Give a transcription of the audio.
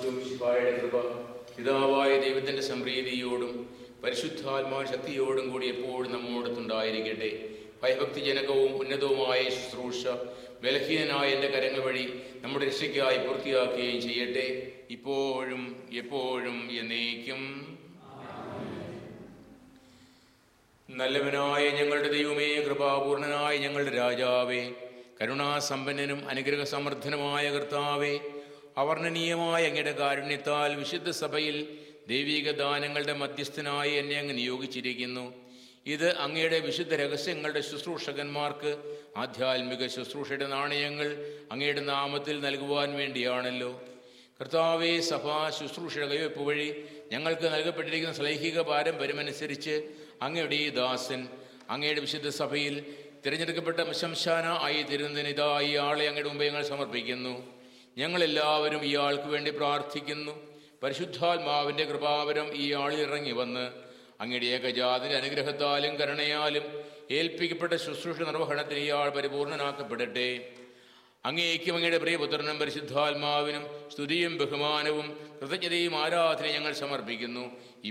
ഈശോമിശിഹായുടെ കൃപ, പിതാവായ ദൈവത്തിന്റെ സംപ്രീതിയോടും പരിശുദ്ധാത്മാ ശക്തിയോടും കൂടി എപ്പോഴും നമ്മോടൊത്തുണ്ടായിരിക്കട്ടെ. ഭയഭക്തിജനകവും ഉന്നതവുമായ ശുശ്രൂഷ ബലഹീനനായ എൻ്റെ കരങ്ങൾ വഴി നമ്മുടെ രക്ഷയ്ക്കായി പൂർത്തിയാക്കുകയും ചെയ്യട്ടെ, ഇപ്പോഴും എപ്പോഴും എന്നേക്കും. നല്ലവനായ ഞങ്ങളുടെ ദൈവമേ, കൃപാപൂർണനായ ഞങ്ങളുടെ രാജാവേ, കരുണാസമ്പന്നനും അനുഗ്രഹസമർത്ഥനുമായ കർത്താവേ, അവർണ്ണനീയമായ അങ്ങയുടെ കാരുണ്യത്താൽ വിശുദ്ധ സഭയിൽ ദൈവിക ദാനങ്ങളുടെ മധ്യസ്ഥനായി എന്നെ അങ്ങ് നിയോഗിച്ചിരിക്കുന്നു. ഇത് അങ്ങയുടെ വിശുദ്ധ രഹസ്യങ്ങളുടെ ശുശ്രൂഷകന്മാർക്ക് ആധ്യാത്മിക ശുശ്രൂഷയുടെ നാണയങ്ങൾ അങ്ങയുടെ നാമത്തിൽ നൽകുവാൻ വേണ്ടിയാണല്ലോ. കർത്താവേ, സഭാ ശുശ്രൂഷയുടെ കൈവയ്പ് വഴി ഞങ്ങൾക്ക് നൽകപ്പെട്ടിരിക്കുന്ന ശ്ലൈഹിക പാരമ്പര്യമനുസരിച്ച് അങ്ങയുടെ ഈ ദാസൻ അങ്ങയുടെ വിശുദ്ധ സഭയിൽ തിരഞ്ഞെടുക്കപ്പെട്ട ശംശാന ആയി തീരുന്നതിന് ഇതാ ഈ ആളെ അങ്ങയുടെ മുമ്പ് ഞങ്ങൾ സമർപ്പിക്കുന്നു. ഞങ്ങളെല്ലാവരും ഇയാൾക്ക് വേണ്ടി പ്രാർത്ഥിക്കുന്നു. പരിശുദ്ധാത്മാവിൻ്റെ കൃപാവരം ഈ ആളിൽ ഇറങ്ങി വന്ന് അങ്ങയുടെ ഏകജാതിൻ്റെ അനുഗ്രഹത്താലും കരുണയാലും ഏൽപ്പിക്കപ്പെട്ട ശുശ്രൂഷ നിർവഹണത്തിന് ഇയാൾ പരിപൂർണനാക്കപ്പെടട്ടെ. അങ്ങേക്കും അങ്ങയുടെ പ്രിയപുത്രനും പരിശുദ്ധാത്മാവിനും സ്തുതിയും ബഹുമാനവും കൃതജ്ഞതയും ആരാധനയും ഞങ്ങൾ സമർപ്പിക്കുന്നു,